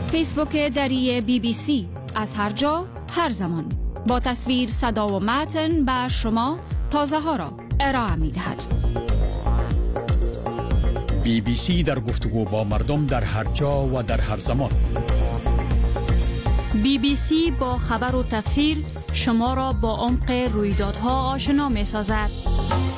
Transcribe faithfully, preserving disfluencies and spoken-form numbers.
فیسبوک دری بی بی سی، از هر جا هر زمان با تصویر، صدا و متن به شما تازه ها را ارائه می دهد. بی بی سی در گفتگو با مردم در هر جا و در هر زمان. بی بی سی با خبر و تفسیر شما را با عمق رویدادها آشنا می سازد.